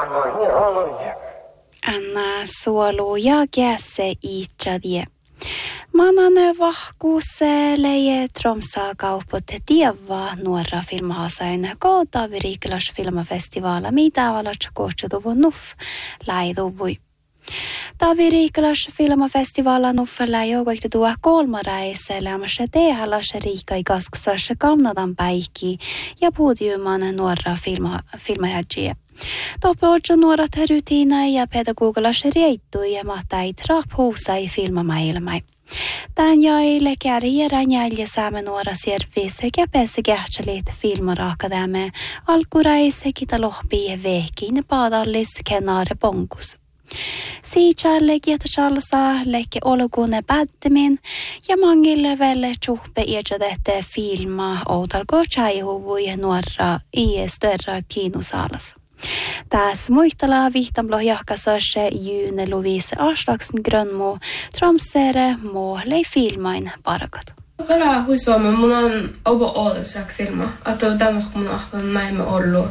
Anna suolu ja käse itse. Manan vahkuuselle ja Tromsaa kauput tievaa nuora filmahasain koota viriklas filmafestivaala mitä valatsa kohtsutuvun nuff laiduvui. Taviriklas filmafestivaala nuffella joukoikta tuo kolmaräisessä lämmössä tehdälässä riikkai kaskasassa Kanadan päikki ja puutiuman nuora filmahäjiä. Topolta nuorat rutiina ja pedagogilassa reittui ja mahtai traphuusai filmamaailmai. Tän joille karriäran jälje saamme nuora service ja päässä kähtsälit filmaraakadämme alkuräisse kitalohpii vehkiin paadallis kenare ponkus. Siichalle kietasallusa lekke olukune päättämin ja mangille velle tjuhpe iädette filma outalko tjäihuvui nuora i störra kinusalas. Tässä muistella vihtamlo jahkasassa June Lovise Aslaksen grönmo Tromsere lei filmain parakat. Tällä huisuoma mun on obo oodusrak filma. Että tämä mun on näin ollut.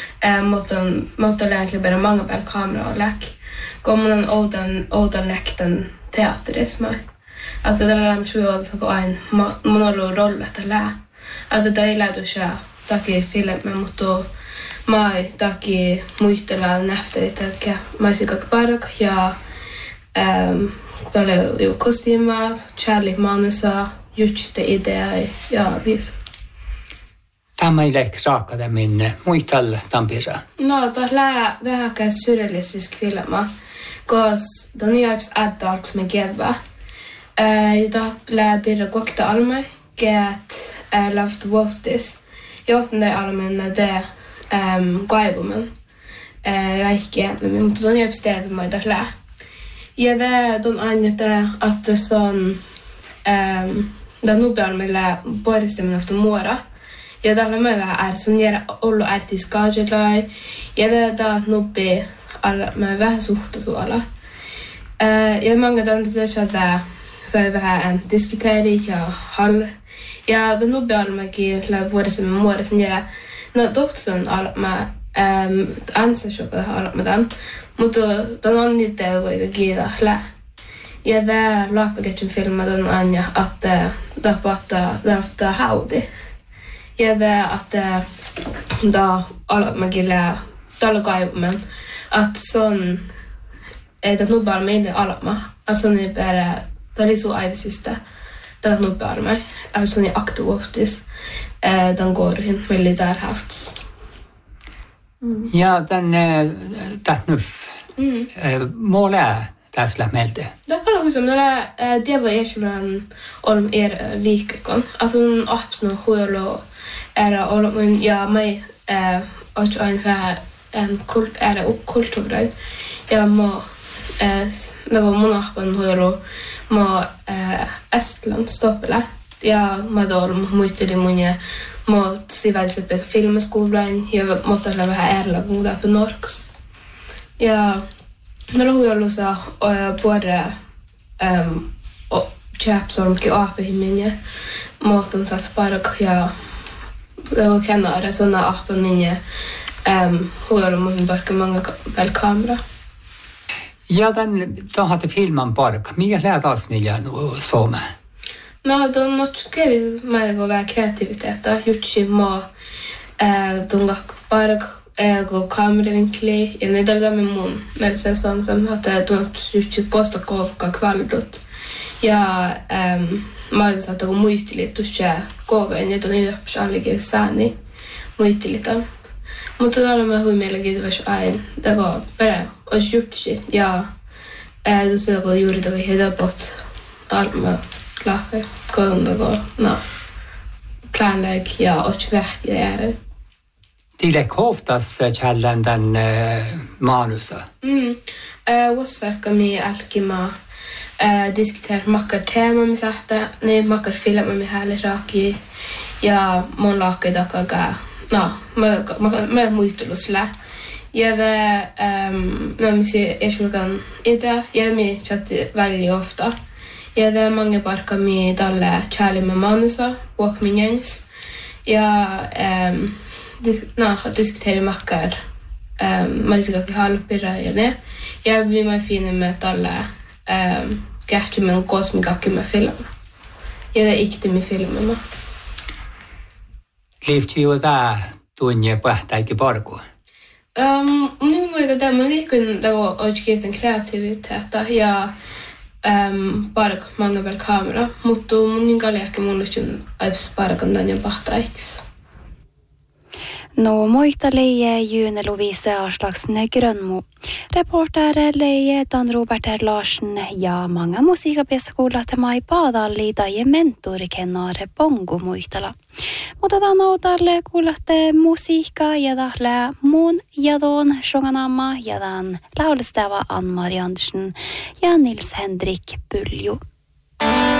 Mutta länkliberä mange väl kamera och läck. Kun mun on oudan läkten teatterisma. Että tällä on suojeltu aina mun on ollut rolle tällä. Että tämä ei lähty takia filmi, mutta mai takia muistella näftelit, että mä sikak parak ja tälle ju kostyma, Charlie manusa, jutste idea ja vis. Tämä ei lähti raakata minne muistella tampira. No, tällä vähäkään surrealistisk filma, koska den hjälps addarks med geva. Jota läbirra kokta almai, get left votis. Ja ofta det allmänna det kaivumen räikkiä, mutta on hjälps det med det lä. Ja det on aina att sån den nubealmilla puolestemmin efter muora. Ja tällä mä vähän sån jära ollu artiskaajilai. Ja det nubbe alla mä vähän suhtasuola. Ja många tänker att så är vähän diskuterat ja hall. Ja den nubealmilla la puolestemmin muora sån jära. No tohtoon alma ansvarsjobbet alma den. Mutta den on niitä voi kiida lä. Ja det lappagetchen filma den anja att det haudi. Ja det att da alma gilla talkaimen att sån det nog bara med alma. Alltså ni bara det är så aivisista. Det nog bara med. Alltså ni aktuoftis. Den går in militärhafts. Ja den nuff. Måla tässä meiltä. Det kan också som det var erkännan om likekon. Att hon absolut huolo men ja mig och en kult kulturell. Ja må någon monarken huolo må Estland stoppela. Ja mador muisteli munia mot siväliset filmskolan ja måste olla vähän erlagunga på Norks. Ja när huilussa både chapsonkin ahpehiminen måten satt parak ja det kan vara såna ahpehiminen huilu mun vaikka många väl kamera. Ja den då hade filmen parak. Mikä lähtas milja Suomea? No, de notskevi melko vähän kreativiteettä. Jutsi maa tunga parak go kameravinkli. Ja ne tällä mun mielestä som että tunt jutsi kosta kovka kvaldot. Ja mä en saa kun muistelit tuossa koveen ja niitä allikin saani muistelitan. Mutta tällä mä hui mielenkiintoista aina. Tämä perä olisi jutsi ja tuossa kun juuri toki helpot arma lahe kontako planlägg ja och vähtiä. Tille kohtas källan den manusa. Wasarka mi alkima diskutera makkar tema mi sahta ne makkar filma mi hälle raki ja mon lakke dakaga mä muistelusla. Ja mä misi eskulkan itä ja mi chatti väldigt ofta. Ja det är många barkar med alla Charlie med manusa och min gängs. Ja diskuterar mackar mä olisin kaikki halpira ja ne. Ja mä finner med tällä kähtymän kosmikakkimme filma. Ja det iktimme filmema. Liivti jo tää tunne pähtäikin parku. Niin mä tämä liikkun tago oikein kreatiiviteetta ja park många väl kamera. Mutta mun niin kalliakki mun lyhtsyn aips parkan tämän jo pahtaiksi. No muita leie June Lovise Aslaksne Grönmo. Reporter leie Dan Robert R. Larsen ja många musiikapieskolla temai paadalli tai mentori kennaare bongo muistala. Mutta tanautalle kuulette musiikkaa ja tähle mun jadon shonganamma ja dan laulestava Ann-Mari Andersen ja Nils Henrik Pulju.